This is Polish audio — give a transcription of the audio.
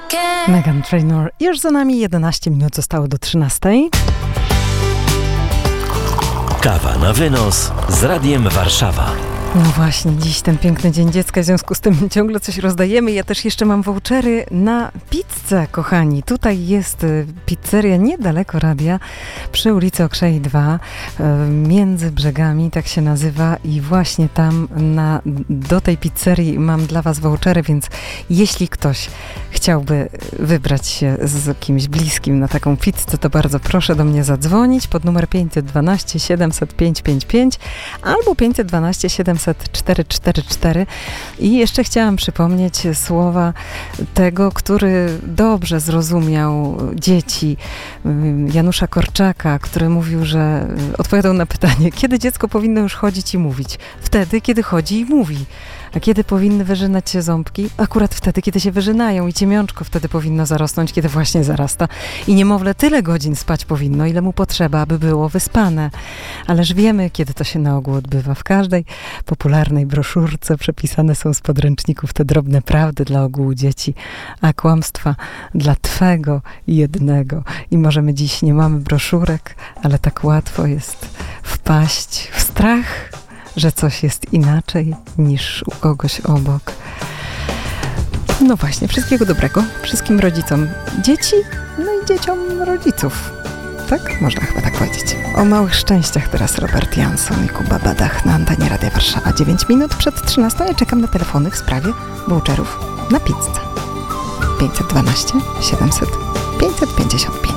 Meghan Trainor już za nami, 11 minut zostało do 13. Kawa na wynos z Radiem Warszawa. No właśnie, dziś ten piękny Dzień Dziecka, w związku z tym ciągle coś rozdajemy. Ja też jeszcze mam vouchery na pizzę, kochani. Tutaj jest pizzeria niedaleko radia, przy ulicy Okrzei 2, między brzegami, tak się nazywa. I właśnie tam do tej pizzerii mam dla was vouchery, więc jeśli ktoś chciałby wybrać się z kimś bliskim na taką pizzę, to bardzo proszę do mnie zadzwonić pod numer 512 700 555 albo 512 700 444. I jeszcze chciałam przypomnieć słowa tego, który dobrze zrozumiał dzieci, Janusza Korczaka, który mówił, że odpowiadał na pytanie, kiedy dziecko powinno już chodzić i mówić? Wtedy, kiedy chodzi i mówi. A kiedy powinny wyrzynać się ząbki? Akurat wtedy, kiedy się wyżynają, i ciemiączko wtedy powinno zarosnąć, kiedy właśnie zarasta. I niemowlę tyle godzin spać powinno, ile mu potrzeba, aby było wyspane. Ależ wiemy, kiedy to się na ogół odbywa. W każdej popularnej broszurce przepisane są z podręczników te drobne prawdy dla ogółu dzieci, a kłamstwa dla twego jednego. I może my dziś nie mamy broszurek, ale tak łatwo jest wpaść w strach, że coś jest inaczej niż u kogoś obok. No właśnie, wszystkiego dobrego wszystkim rodzicom dzieci, no i dzieciom rodziców. Tak? Można chyba tak powiedzieć. O małych szczęściach teraz Robert Jansson i Kuba Badach na antenie Radia Warszawa. 9 minut przed 13. Ja czekam na telefony w sprawie voucherów na pizzę. 512 700 555.